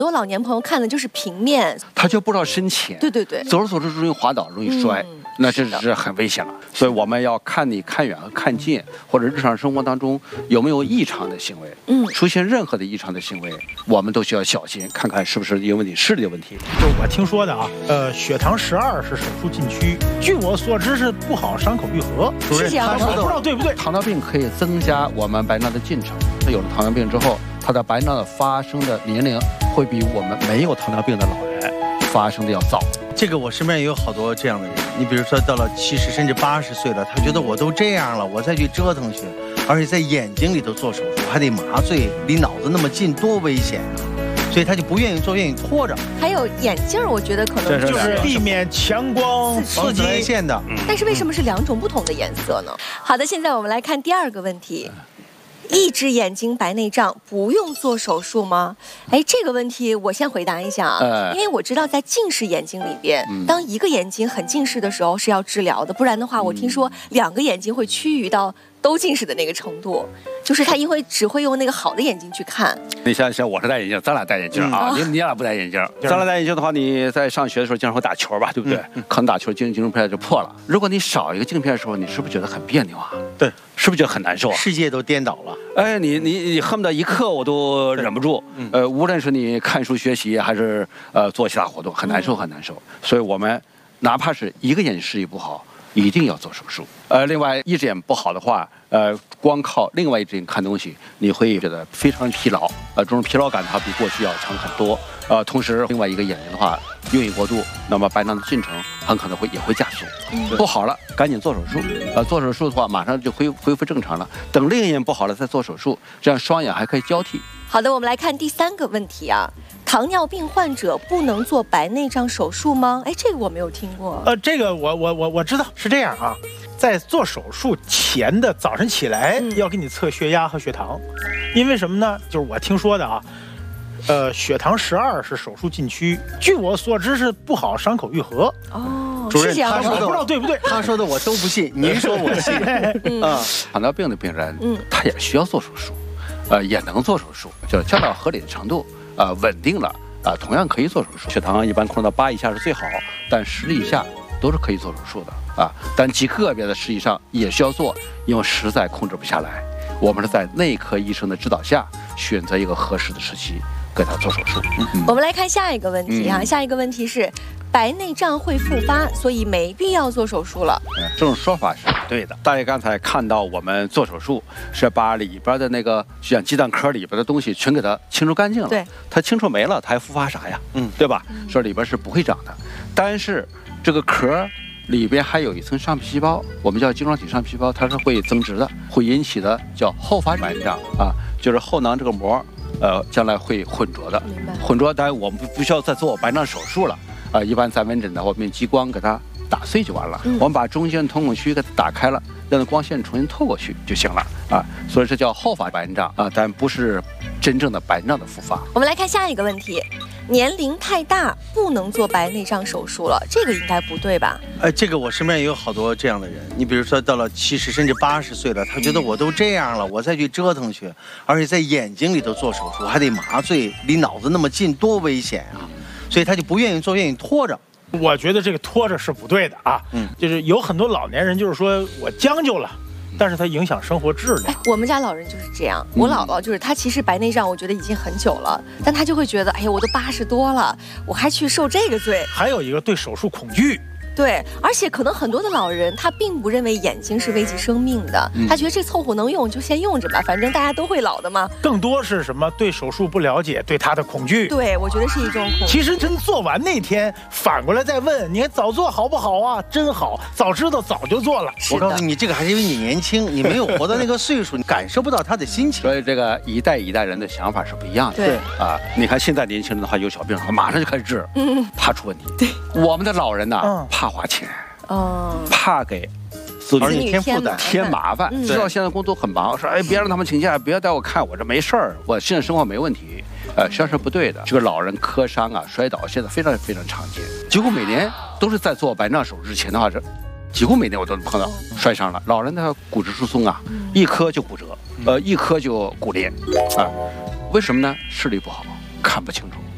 很多老年朋友看的就是平面， 他就不知道深浅。 对对对， 走着走着容易滑倒，容易摔，那这是很危险了。所以我们要看你看远和看近，或者日常生活当中有没有异常的行为。出现任何的异常的行为，我们都需要小心，看看是不是有问题，视力的问题。 就我听说的啊，血糖12是手术禁区，据我所知是不好伤口愈合。 是这样的， 我不知道对不对。 糖尿病可以增加我们白内障的进程。有了糖尿病之后，它的白内障的发生的年龄会比我们没有糖尿病的老人发生的要早。 这个我身边也有好多这样的人，你比如说到了70甚至80岁了，他觉得我都这样了，我再去折腾去，而且在眼睛里头做手术还得麻醉，离脑子那么近，多危险啊！所以他就不愿意做，愿意拖着。 还有眼镜，我觉得可能就是避免强光刺激来线的。 但是为什么是2种不同的颜色呢？好的，现在我们来看第2个问题。一只眼睛白内障不用做手术吗？哎，这个问题我先回答一下啊，因为我知道在近视眼睛里边，当一个眼睛很近视的时候是要治疗的，不然的话，我听说2个眼睛会趋于到都近视的那个程度，就是他因为只会用那个好的眼睛去看。 你像我是戴眼镜，咱俩戴眼镜啊，你俩不戴眼镜，咱俩戴眼镜的话，你在上学的时候经常会打球吧，对不对？可能打球镜片就破了。如果你少一个镜片的时候，你是不是觉得很别扭啊？ 对， 是不是觉得很难受啊？ 世界都颠倒了。 哎，你恨不得一刻我都忍不住。无论是你看书学习，还是做其他活动，很难受很难受。所以我们哪怕是一个眼睛视力不好，一定要做手术。另外一只眼不好的话，光靠另外一只眼看东西，你会觉得非常疲劳。这种疲劳感它比过去要强很多。同时另外一个眼睛的话，用眼过度，那么白内障的进程很可能也会加速。不好了，赶紧做手术。做手术的话，马上就恢复正常了。等另一眼不好了再做手术，这样双眼还可以交替。 好的，我们来看第3个问题啊。糖尿病患者不能做白内障手术吗？哎，这个我没有听过。 这个我知道是这样啊，在做手术前的早晨起来要给你测血压和血糖，因为什么呢？就是我听说的啊，血糖12是手术禁区，据我所知是不好伤口愈合。 主任， 他说的我不知道对不对， 他说的我都不信，您说我信。 糖尿病的病人，他也需要做手术，也能做手术，就是降到合理的程度。稳定了同样可以做手术。血糖一般控制到8以下是最好，但10以下都是可以做手术的但极个别的10以上也需要做，因为实在控制不下来。我们是在内科医生的指导下，选择一个合适的时期给他做手术。 我们来看下一个问题啊，下一个问题是白内障会复发，所以没必要做手术了。 这种说法是不对的。大家刚才看到我们做手术是把里边的那个像鸡蛋壳里边的东西全给它清除干净了， 对， 它清除没了，它还复发啥呀？对吧？说里边是不会长的，但是这个壳里边还有一层上皮细胞，我们叫晶状体上皮细胞，它是会增殖的，会引起的叫后发白内障就是后囊这个膜将来会混浊的。混浊，当然我们不需要再做白内障手术了。一般在门诊的话，我们用激光给它打碎就完了。我们把中间瞳孔区给它打开了，让光线重新透过去就行了所以这叫后发白内障但不是真正的白内障的复发。 我们来看下一个问题，年龄太大不能做白内障手术了，这个应该不对吧？ 这个我身边也有好多这样的人，你比如说到了70甚至80岁了，他觉得我都这样了，我再去折腾去，而且在眼睛里头做手术还得麻醉，离脑子那么近，多危险啊！所以他就不愿意做，愿意拖着。 我觉得这个拖着是不对的就是有很多老年人就是说我将就了，但是它影响生活质量。 我们家老人就是这样，我姥姥就是她，其实白内障我觉得已经很久了，但她就会觉得，哎呀，我都80多了，我还去受这个罪。 还有一个对手术恐惧。 对，而且可能很多的老人他并不认为眼睛是危及生命的，他觉得这凑合能用就先用着吧，反正大家都会老的嘛。 更多是什么？对手术不了解，对他的恐惧。 对，我觉得是一种恐惧。 其实真做完那天，反过来再问，你看早做好不好啊？真好，早知道早就做了。 我告诉你，这个还是因为你年轻，你没有活到那个岁数，你感受不到他的心情。 所以这个一代一代人的想法是不一样的。 对你看现在年轻人的话，有小病马上就开始治，怕出问题。 对， 我们的老人呢，怕花钱。怕给子女添负担、 添麻烦。知道现在工作很忙，说别让他们请假，别带我看，我这没事儿，我现在生活没问题。实际上是不对的。这个老人磕伤摔倒现在非常非常常见，几乎每年都是在做白内障手术之前的话，几乎每年我都能碰到摔伤了。老人他骨质疏松一磕就骨折，一磕就骨裂为什么呢？视力不好，看不清楚。